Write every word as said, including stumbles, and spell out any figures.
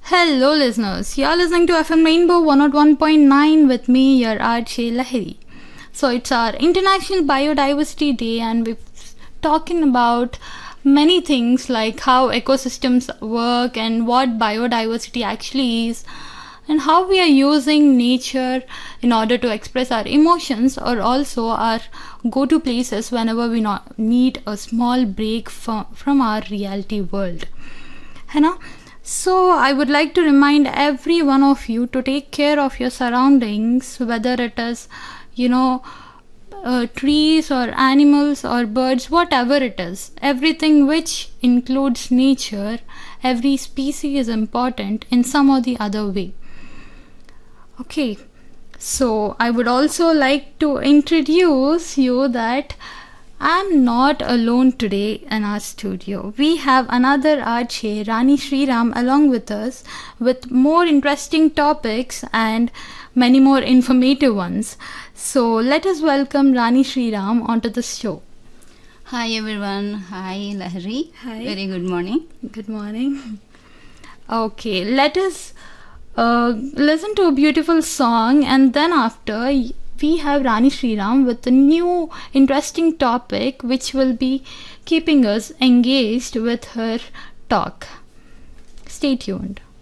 Hello listeners, you're listening to F M Rainbow one oh one point nine with me, your R J Lahiri. So it's our International Biodiversity Day and we're talking about many things like how ecosystems work and what biodiversity actually is and how we are using nature in order to express our emotions or also our go-to places whenever we not need a small break from, from our reality world. है ना? So I would like to remind every one of you to take care of your surroundings, whether it is, you know, uh, trees or animals or birds, whatever it is. Everything which includes nature, every species is important in some or the other way. Okay, so I would also like to introduce you that I'm not alone today in our studio. We have another R J, Rani Sriram, along with us with more interesting topics and many more informative ones. So let us welcome Rani Sriram onto the show. Hi everyone. Hi Lahiri. Hi. Very good morning. Good morning. Okay, let us uh, listen to a beautiful song and then after we have Rani Sriram with a new interesting topic which will be keeping us engaged with her talk. Stay tuned.